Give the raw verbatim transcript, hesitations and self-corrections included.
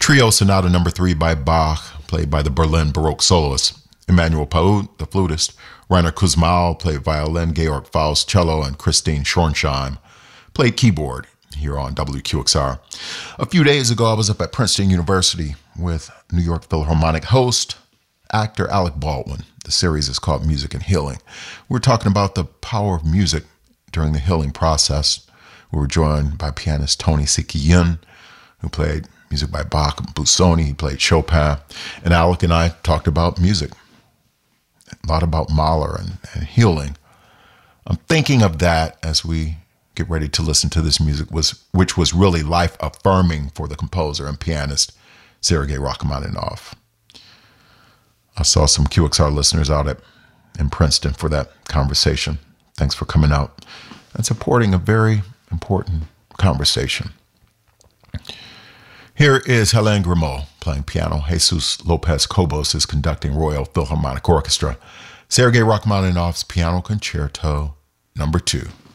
Trio Sonata Number Three by Bach, played by the Berlin Baroque soloist Emmanuel Paut, the flutist, Rainer Kuzmal played violin, Georg Faust cello, and Christine Schornsheim played keyboard here on W Q X R. A few days ago, I was up at Princeton University with New York Philharmonic host, actor Alec Baldwin. The series is called Music and Healing. We're talking about the power of music during the healing process. We were joined by pianist Tony Sikiyun, who played music by Bach and Busoni. He played Chopin. And Alec and I talked about music, a lot about Mahler and, and healing. I'm thinking of that as we get ready to listen to this music, was which was really life-affirming for the composer and pianist Sergei Rachmaninoff. I saw some Q X R listeners out at in Princeton for that conversation. Thanks for coming out and supporting a very important conversation. Here is Hélène Grimaud playing piano. Jesus Lopez Cobos is conducting Royal Philharmonic Orchestra. Sergei Rachmaninoff's Piano Concerto Number Two.